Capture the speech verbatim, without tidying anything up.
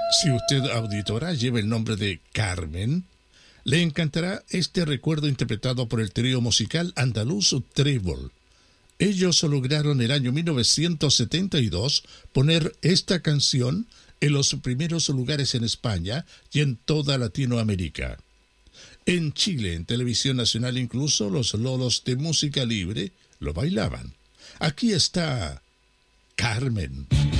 Si usted, auditora, lleva el nombre de Carmen, le encantará este recuerdo interpretado por el trío musical andaluz Trébol. Ellos lograron el año mil novecientos setenta y dos poner esta canción en los primeros lugares en España y en toda Latinoamérica. En Chile, en Televisión Nacional, incluso los lolos de música libre lo bailaban. Aquí está Carmen.